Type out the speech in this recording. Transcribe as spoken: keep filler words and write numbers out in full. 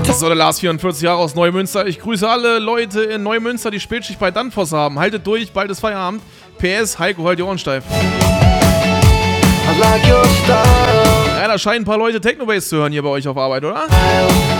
Das soll der Lars vierundvierzig Jahre aus Neumünster. Ich grüße alle Leute in Neumünster, die Spätschicht bei Danfoss haben. Haltet durch, bald ist Feierabend. P S, Heiko, halt die Ohren steif. Ja, da scheinen ein paar Leute Technobase zu hören hier bei euch auf Arbeit, oder?